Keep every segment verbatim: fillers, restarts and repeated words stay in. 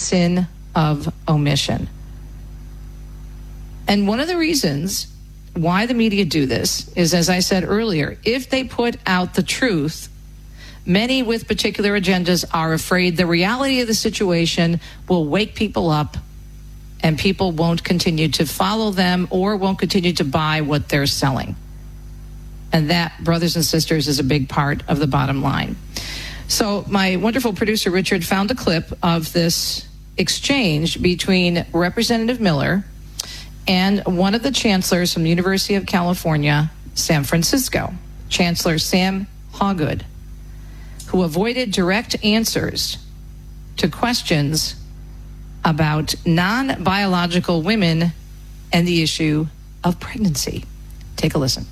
sin of omission. And one of the reasons why the media do this is, as I said earlier, if they put out the truth, many with particular agendas are afraid the reality of the situation will wake people up and people won't continue to follow them or won't continue to buy what they're selling. And that, brothers and sisters, is a big part of the bottom line. So my wonderful producer, Richard, found a clip of this exchange between Representative Miller and one of the chancellors from the University of California, San Francisco, Chancellor Sam Hawgood, who avoided direct answers to questions about non-biological women and the issue of pregnancy. Take a listen.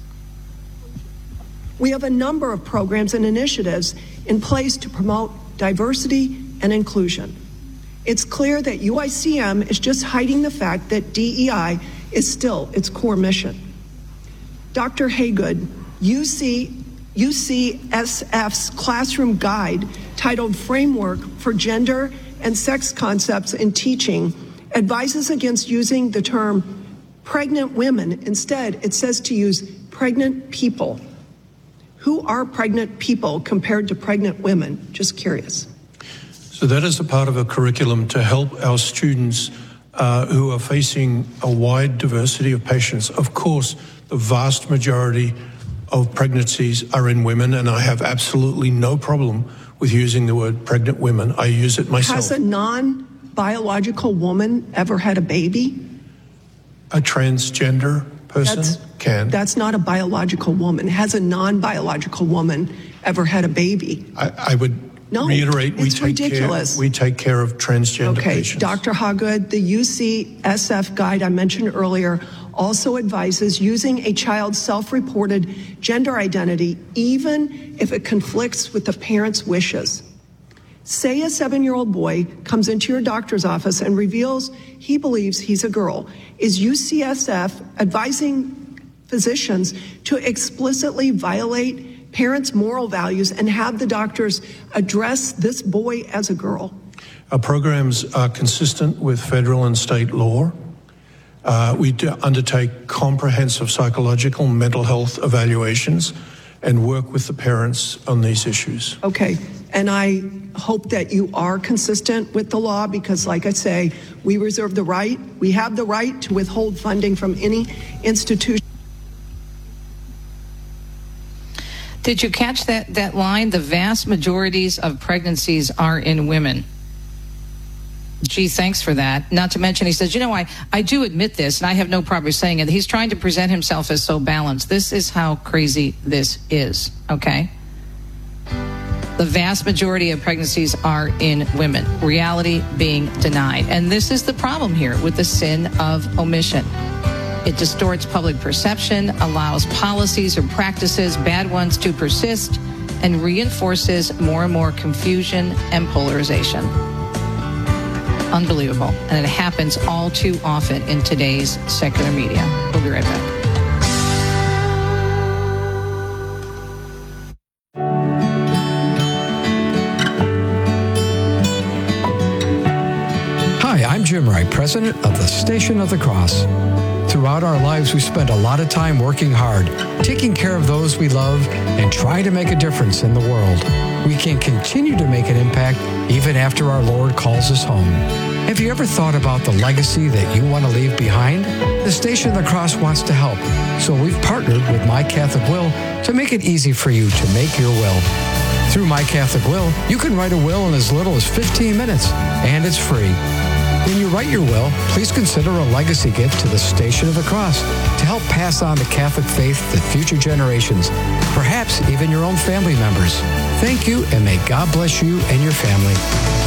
We have a number of programs and initiatives in place to promote diversity and inclusion. It's clear that U I C M is just hiding the fact that D E I is still its core mission. Doctor Hawgood, U C, U C S F's classroom guide titled Framework for Gender and Sex Concepts in Teaching advises against using the term pregnant women. Instead, it says to use pregnant people. Who are pregnant people compared to pregnant women? Just curious. So that is a part of a curriculum to help our students uh, who are facing a wide diversity of patients. Of course, the vast majority of pregnancies are in women, and I have absolutely no problem with using the word pregnant women. I use it myself. Has a non-biological woman ever had a baby? A transgender person that's, can. That's not a biological woman. Has a non-biological woman ever had a baby? I, I would no, reiterate, we it's take ridiculous. care, we take care of transgender okay, patients. Doctor Hawgood, the U C S F guide I mentioned earlier also advises using a child's self-reported gender identity even if it conflicts with the parent's wishes. Say a seven-year-old boy comes into your doctor's office and reveals he believes he's a girl. Is U C S F advising physicians to explicitly violate parents' moral values and have the doctors address this boy as a girl? Our programs are consistent with federal and state law. Uh, we do undertake comprehensive psychological and mental health evaluations and work with the parents on these issues. Okay, and I hope that you are consistent with the law because, like I say, we reserve the right, we have the right to withhold funding from any institution. Did you catch that, that line? The vast majorities of pregnancies are in women. Gee, thanks for that. Not to mention, he says, you know, I, I do admit this, and I have no problem saying it. He's trying to present himself as so balanced. This is how crazy this is, okay? The vast majority of pregnancies are in women, reality being denied. And this is the problem here with the sin of omission. It distorts public perception, allows policies or practices, bad ones, to persist, and reinforces more and more confusion and polarization. Unbelievable. And it happens all too often in today's secular media. We'll be right back. Hi, I'm Jim Wright, president of the Station of the Cross. Throughout our lives, we spend a lot of time working hard, taking care of those we love, and trying to make a difference in the world. We can continue to make an impact even after our Lord calls us home. Have you ever thought about the legacy that you want to leave behind? The Station of the Cross wants to help, so we've partnered with My Catholic Will to make it easy for you to make your will. Through My Catholic Will, you can write a will in as little as fifteen minutes, and it's free. When you write your will, please consider a legacy gift to the Station of the Cross to help pass on the Catholic faith to future generations, perhaps even your own family members. Thank you, and may God bless you and your family.